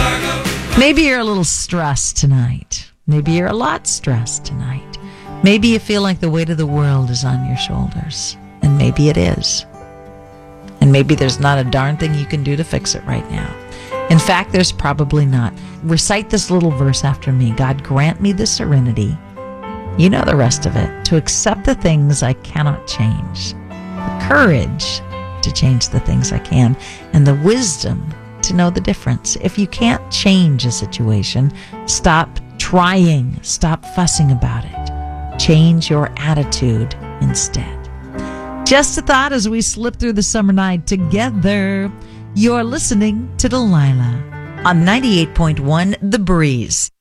Maybe you're a little stressed tonight. Maybe you're a lot stressed tonight. Maybe you feel like the weight of the world is on your shoulders. And maybe it is. And maybe there's not a darn thing you can do to fix it right now. In fact, there's probably not. Recite this little verse after me. God, grant me the serenity, you know the rest of it, to accept the things I cannot change, the courage to change the things I can, and the wisdom to know the difference. If you can't change a situation, stop trying, stop fussing about it. Change your attitude instead. Just a thought as we slip through the summer night together. You're listening to Delilah on 98.1 The Breeze.